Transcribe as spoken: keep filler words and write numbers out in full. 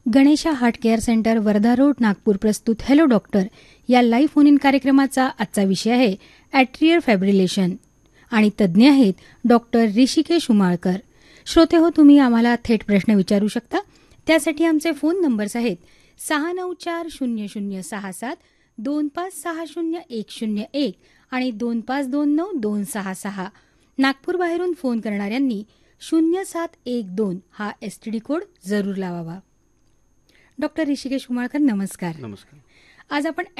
Ganesha heart care centre Wardha road Nagpur प्रस्तुत hello doctor या live phone in कार्यक्रमाचा आजचा विषय आहे ॲट्रियर फायब्रिलेशन आणि तज्ज्ञ आहेत डॉक्टर ऋषिकेश उमाळकर. श्रोते हो, तुम्ही आम्हाला थेट प्रश्न विचारू शकता. त्यासाठी आमचे फोन नंबर्स आहेत सहा नऊ चार शून्य शून्य सहा सात दोन पाच सहा शून्य एक शून्य एक आणि दोन पाच दोन नऊ दोन सहा सहा. नागपूरबाहेरून फोन करणाऱ्यांनी शून्य सात एक दोन हा एस टी डी कोड जरूर लावावा. डॉक्टर ऋषिकेश उमाळकर, नमस्कार. नमस्कार. आज आपण